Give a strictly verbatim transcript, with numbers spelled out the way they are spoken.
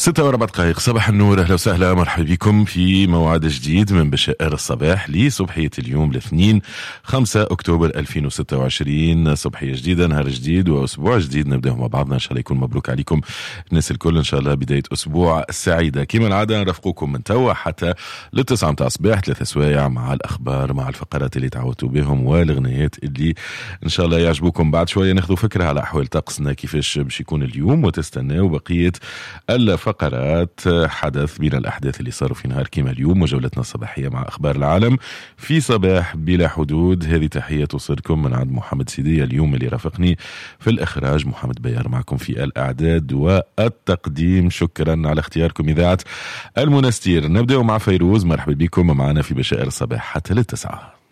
ستة وأربع دقائق صباح النور، أهلا وسهلا، مرحبا بكم في موعد جديد من بشائر الصباح لصبحية اليوم الاثنين خمسة أكتوبر ألفين وستة وعشرين. صبحية جديدة، نهار جديد وأسبوع جديد نبدأه مع بعضنا. إن شاء الله يكون مبروك عليكم الناس الكل، إن شاء الله بداية أسبوع سعيدة. كما العادة نرافقكم من توا حتى للتسعة متاع الصباح، ثلاثة سوايع مع الأخبار، مع الفقرات اللي تعودتوا بهم والغنيات اللي إن شاء الله يعجبوكم. بعد شوية ناخذوا فكرة على أحوال طقسنا كيفاش باش يكون اليوم، وتستناو بقية الفقرات. حدث بين الأحداث اللي صاروا في نهار كيما اليوم، وجولتنا الصباحية مع أخبار العالم في صباح بلا حدود. هذه تحية توصلكم من عند محمد سيدية اليوم اللي رافقني في الإخراج، محمد بيار معكم في الأعداد والتقديم. شكرا على اختياركم إذاعة المنستير. نبدأ مع فيروز، مرحبا بكم معنا في بشائر الصباح حتى للتسعة.